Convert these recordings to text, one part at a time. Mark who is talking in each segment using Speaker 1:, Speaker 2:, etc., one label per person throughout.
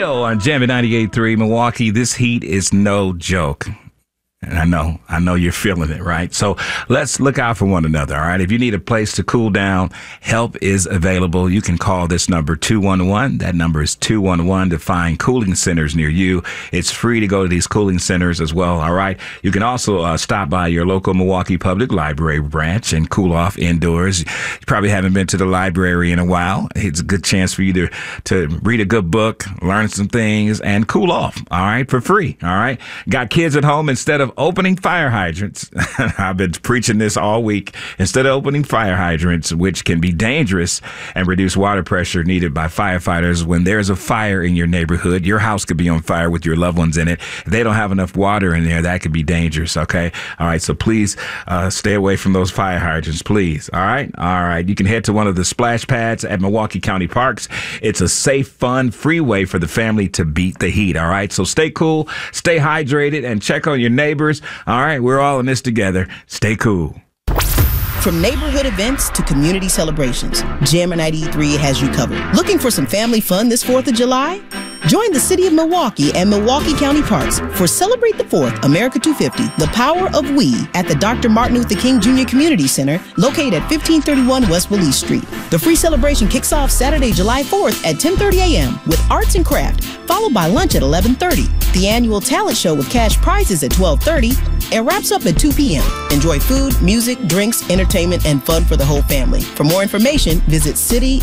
Speaker 1: Neo on Jammin' 98.3 Milwaukee. This heat is no joke. And I know you're feeling it, right? So let's look out for one another, all right? If you need a place to cool down, help is available. You can call this number 211. That number is 211 to find cooling centers near you. It's free to go to these cooling centers as well, all right? You can also stop by your local Milwaukee Public Library branch and cool off indoors. You probably haven't been to the library in a while. It's a good chance for you to read a good book, learn some things, and cool off, all right, for free, all right? Got kids at home? Instead of opening fire hydrants, I've been preaching this all week, instead of opening fire hydrants, which can be dangerous and reduce water pressure needed by firefighters when there's a fire in your neighborhood, your house could be on fire with your loved ones in it. If they don't have enough water in there, that could be dangerous, okay? All right, so please stay away from those fire hydrants, please, all right? All right, you can head to one of the splash pads at Milwaukee County Parks. It's a safe, fun, free way for the family to beat the heat, all right? So stay cool, stay hydrated, and check on your neighbors. All right, we're all in this together. Stay cool.
Speaker 2: From neighborhood events to community celebrations, Jammin' 93 has you covered. Looking for some family fun this 4th of July? Join the City of Milwaukee and Milwaukee County Parks for Celebrate the 4th, America 250, The Power of We at the Dr. Martin Luther King Jr. Community Center, located at 1531 West Willis Street. The free celebration kicks off Saturday, July 4th at 10:30 a.m. with arts and craft, followed by lunch at 11:30. The annual talent show with cash prizes at 12:30 and wraps up at 2 p.m. Enjoy food, music, drinks, entertainment, and fun for the whole family. For more information, visit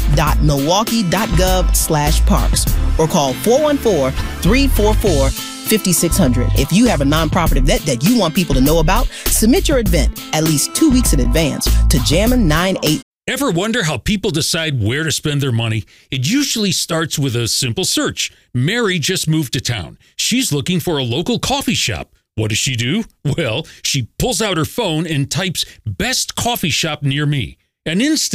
Speaker 2: city.milwaukee.gov/parks or call 414-344-5600. If you have a nonprofit event that you want people to know about, submit your event at least 2 weeks in advance to Jammin' 98.
Speaker 3: Ever wonder how people decide where to spend their money? It usually starts with a simple search. Mary just moved to town. She's looking for a local coffee shop. What does she do? Well, she pulls out her phone and types "best coffee shop near me." And instantly,